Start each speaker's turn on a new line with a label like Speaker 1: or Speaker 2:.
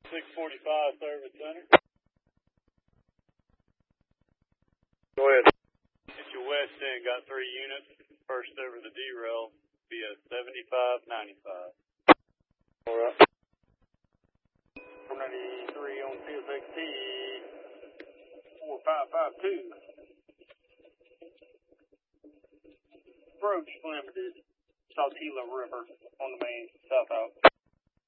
Speaker 1: 645 Service Center.
Speaker 2: Go ahead.
Speaker 1: At your west end, got 3 units. First over the derail via 7595.
Speaker 2: All right.
Speaker 1: 493 on CSXT 4552. Approach limited. Saltila River on the main south out.